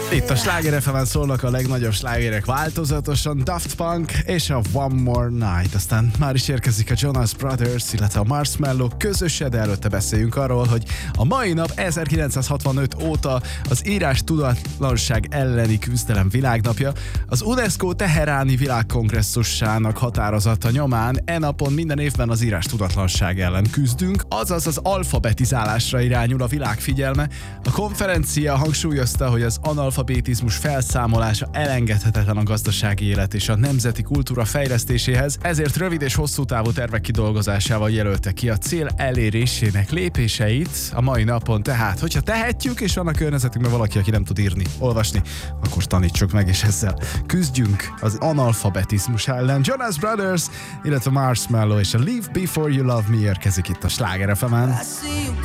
Itt a Sláger FM-en szólnak a legnagyobb slágerek változatosan, Daft Punk és a One More Night. Aztán már is érkezik a Jonas Brothers, illetve a Marshmello közöse, de előtte beszéljünk arról, hogy a mai nap 1965 óta az írás tudatlanság elleni küzdelem világnapja. Az UNESCO Teheráni világkongresszusának határozata nyomán napon minden évben az írás tudatlanság ellen küzdünk, azaz az alfabetizálásra irányul a világ figyelme. A konferencia hangsúlyozta, hogy az analfabetizmus felszámolása elengedhetetlen a gazdasági élet és a nemzeti kultúra fejlesztéséhez, ezért rövid és hosszú távú tervek kidolgozásával jelölte ki a cél elérésének lépéseit a mai napon. Tehát, hogyha tehetjük, és van a környezetünkben valaki, aki nem tud írni, olvasni, akkor tanítsuk meg, és ezzel küzdjünk az analfabetizmus ellen. Jonas Brothers, illetve Marshmello és a Live Before You Love Me érkezik itt a Sláger FM-en.